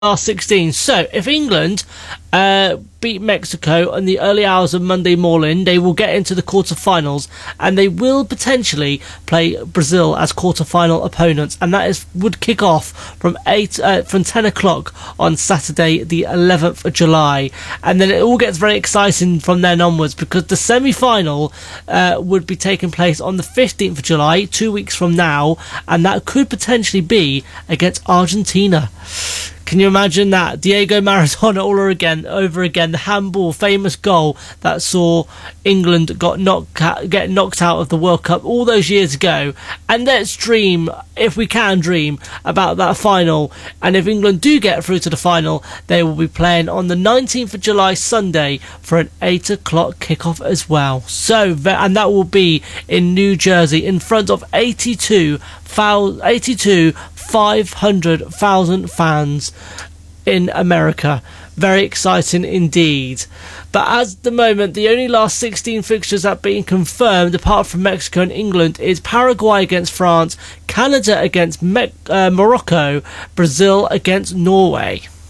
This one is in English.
last 16. So if England beat Mexico in the early hours of Monday morning, they will get into the quarterfinals, and they will potentially play Brazil as quarterfinal opponents, and that would kick off from 10 o'clock on Saturday the 11th of July. And then it all gets very exciting from then onwards, because the semi-final would be taking place on the 15th of July, 2 weeks from now, and that could potentially be against Argentina. Can you imagine that? Diego Maradona over again, the handball famous goal that saw England get knocked out of the World Cup all those years ago. And let's dream, if we can dream, about that final. And if England do get through to the final, they will be playing on the 19th of July, Sunday, for an 8 o'clock kickoff as well. So, and that will be in New Jersey in front of 500,000 fans in America. Very exciting indeed. But as the moment, the only last 16 fixtures that have been confirmed, apart from Mexico and England, is Paraguay against France, Canada against Morocco, Brazil against Norway.